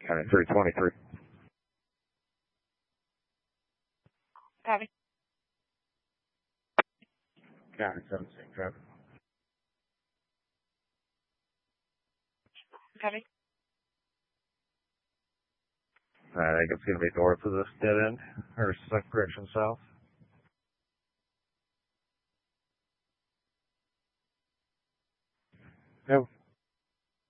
County 323. Copy. County 17, traffic. Copy. I think it's going to be north of this dead end, or direction south. No,